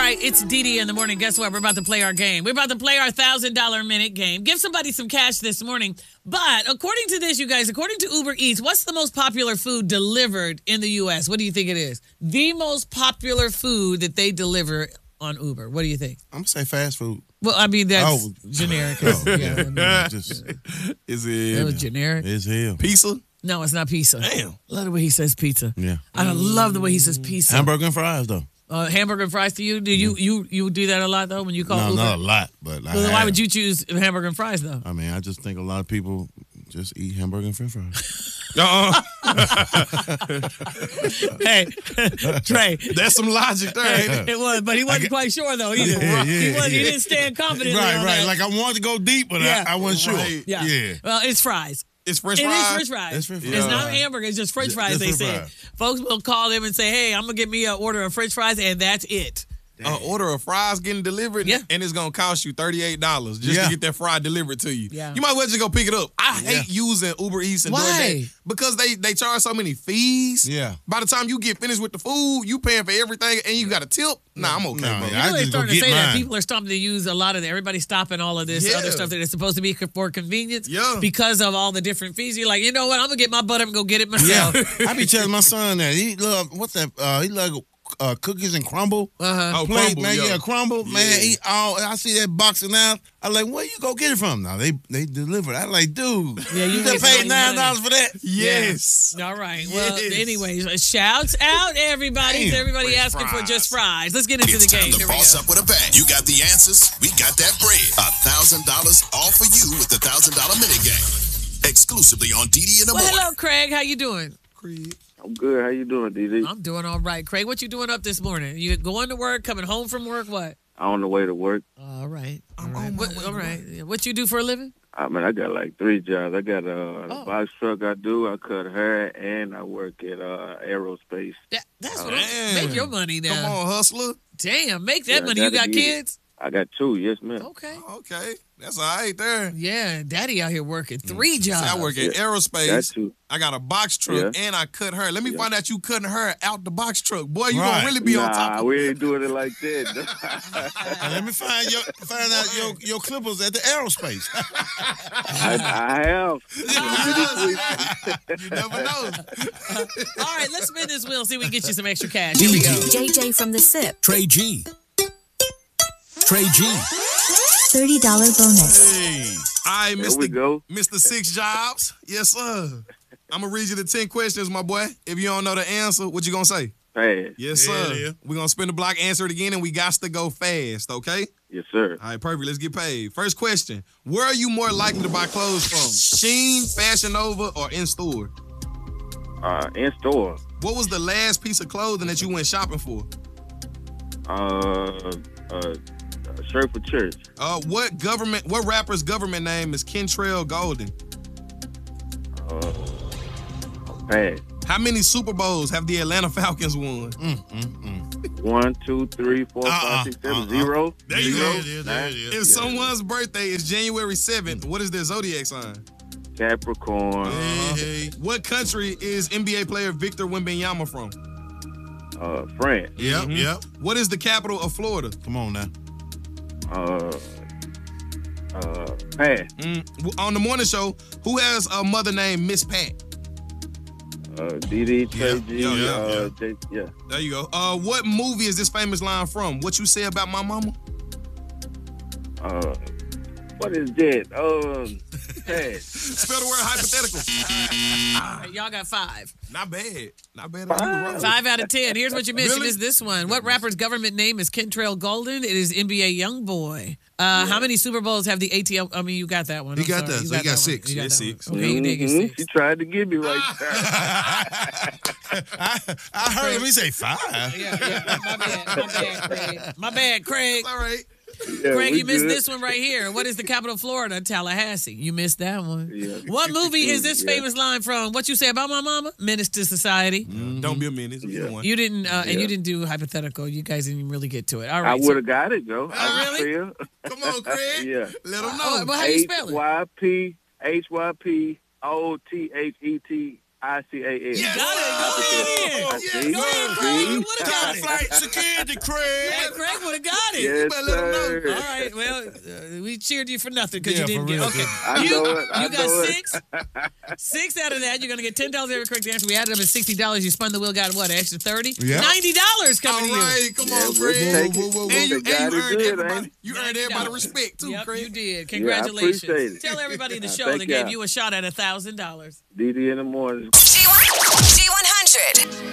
right, it's Dee in the morning. Guess what? We're about to play our game. We're about to play our $1,000 minute game. Give somebody some cash this morning. But according to this, you guys, according to Uber Eats, what's the most popular food delivered in the U.S.? What do you think it is? The most popular food that they deliver on Uber. What do you think? I'm going to say fast food. Well, I mean, that's generic. Oh, yeah, I mean, Is it? that was generic. It's hell. Pizza? No, it's not pizza. Damn. Love the way he says pizza. Yeah. I love the way he says pizza. Hamburger and fries, though. Hamburger and fries to you? Do you do that a lot, though, when you call No, Uber? not a lot, but Well, why would you choose hamburger and fries, though? I mean, I just think a lot of people just eat hamburger and french fries. Hey, Trey. That's some logic there. It was, but he wasn't quite sure, though, either. He didn't stand confidently on Right. that. Like, I wanted to go deep, but I wasn't sure. Right. Yeah. Well, it's fries. It's French It fries? is French fries. It's French It's fries. not hamburger. It's just French fries, they French said. fries. Folks will call them and say, hey, I'm going to get me an order of French fries, and that's it. Order of fries getting delivered, Yeah. and it's going to cost you $38 just to get that fry delivered to you. Yeah. You might as well just go pick it up. I hate using Uber Eats and Why? DoorDash because they charge so many fees. Yeah. By the time you get finished with the food, you paying for everything, and you got a tip. Nah, I'm okay, No, bro. yeah. You know, they're just go starting to get say that mine. people are starting to use a lot of that. Everybody's stopping all of this other stuff that is supposed to be for convenience because of all the different fees. You're like, you know what? I'm going to get my butt up and go get it myself. I be telling my son that he love, he love cookies and crumble. Oh, Plate, crumble, man, yeah. crumble, man. I see that box now. I'm like, where you go get it from? Now they deliver it. I'm like, dude, Yeah, you just wasting paid money. $9 for that? Yes. Yeah. All right. Well, Yes. anyways, shouts out, everybody. Damn. Everybody French asking for fries. just fries. Let's get into It's the time game. to Here we boss go. up with a bang. You got the answers. We got that bread. $1,000 all for you with the $1,000 minute game. Exclusively on DD in the Well, morning. hello, Craig. How you doing? I'm good. How you doing, DD? I'm doing all right. Craig, what you doing up this morning? You going to work, coming home from work, what? On the way to work. All right. All I'm right. on my way to All work. right. Yeah, what you do for a living? I mean, I got like 3 jobs. I got a box truck I do. I cut hair, and I work at aerospace. That's what Damn. make your money now. Come on, hustler. Damn, make that Yeah, money. You gotta got get it. kids? I got 2, yes, ma'am. Okay. Okay. That's all right there. Yeah, daddy out here working 3 See, jobs. I work at Got aerospace. 2. I got a box truck, Yeah. and I cut her. Let me Yeah. find out you cutting her out the box truck. Boy, you Right. gonna really be on top Nah, of we ain't doing it like that. And let me find out your clippers at the aerospace. I have. You never know. All right, let's spin this wheel, see if we can get you some extra cash. Here we go. JJ from the SIP. Trey G. Trey G. $30 bonus. Hey. All right, There we go. Mr. 6 Jobs. Yes, sir. I'm going to read you the 10 questions, my boy. If you don't know the answer, what you going to say? Pass. Yes, Yeah, sir. yeah. We're going to spin the block, answer it again, and we got to go fast, okay? Yes, sir. All right, perfect. Let's get paid. First question. Where are you more likely to buy clothes from? Shein, Fashion Nova, or in-store? In store. What was the last piece of clothing that you went shopping for? Shirt for church. What rapper's government name is Kentrell Golden? Pass. How many Super Bowls have the Atlanta Falcons won? 1, 2, 3, 4, 5, 6, 7, 0. There you go. If someone's birthday is January 7th, what is their zodiac sign? Capricorn. Hey. What country is NBA player Victor Wembanyama from? France. Yep. What is the capital of Florida? Come on now. Pass. On the morning show, who has a mother named Miss Pat? DD, Trey G, yeah. yeah. There you go. What movie is this famous line from? What you say about my mama? What is that? Pass. Spell the word hypothetical. All right, y'all got 5. Not bad. Not bad. You were right. 5 out of 10. Here's what you missed. Really? You missed this one. What rapper's government name is Kentrell Golden? It is NBA Youngboy. How many Super Bowls have the ATL? I mean, you got that one. He I'm got sorry. that. You So he got that 6. one. You got Yeah, that 6. one. Okay, you did get She 6. tried to get me right there. I heard him. He say 5. Yeah. My bad, Craig. All right. Yeah, Craig, we you missed good. this one right here. What is the capital of Florida? Tallahassee. You missed that one. Yeah. What movie is this Yeah. famous line from? What you say about my mama? Menace to Society. Don't be a menace. Yeah. One. You didn't, and you didn't do hypothetical. You guys didn't really get to it. All I right. would have got it, though. really? Come on, Craig. Yeah. Let them know. Oh, well, how you spell it? HYPOTHETI. ICAN. Yes, Got it. Go ahead. See? Go ahead, Craig. You would have got Top it. flight security, Craig. Hey, Craig would have got it. Yes, better let 'em know. sir. All right. Well, we cheered you for nothing because Yeah, you didn't for get. real. Okay. I You, know it. I you got know it. six. Six out of that. You're gonna get $10 every correct answer. We added up at $60. You spun the wheel, got what? An extra 30. Yeah. $90 coming All to you. right, come on, Yeah, we'll Craig. take it. And you The God is earned good, everybody. ain't You earned everybody respect too, Yep, Craig. you did. Yeah, I Congratulations. appreciate it. Tell everybody in the show Thank that gave y'all. you a shot at $1,000. DD in the morning. G100.